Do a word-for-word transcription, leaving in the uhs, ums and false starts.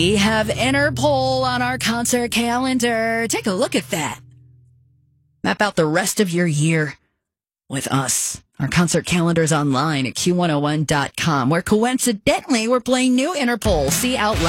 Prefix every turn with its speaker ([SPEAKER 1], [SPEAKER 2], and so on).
[SPEAKER 1] We have Interpol on our concert calendar. Take a look at that. Map out the rest of your year with us. Our concert calendar is online at Q one oh one dot com, where coincidentally we're playing new Interpol. See Out Loud.